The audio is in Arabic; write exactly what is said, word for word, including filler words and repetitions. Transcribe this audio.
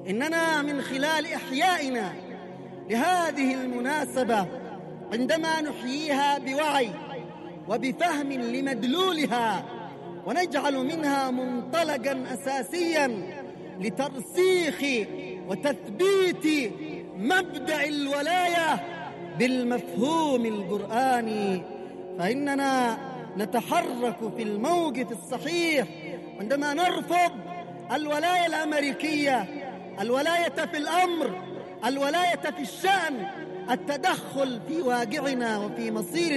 إننا من خلال إحيائنا لهذه المناسبة عندما نحييها بوعي وبفهم لمدلولها ونجعل منها منطلقا أساسيا لترسيخ وتثبيت مبدأ الولاية بالمفهوم القرآني، فإننا نتحرك في الموقف الصحيح عندما نرفض الولاية الأمريكية، الولاية في الأمر، الولاية في الشأن، التدخل في واقعنا وفي مصيرنا.